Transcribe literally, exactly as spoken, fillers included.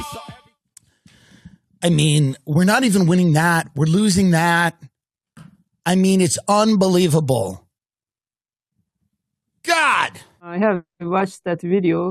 I mean, we're not even winning that. We're losing that. I mean, it's unbelievable. God. I have watched that video.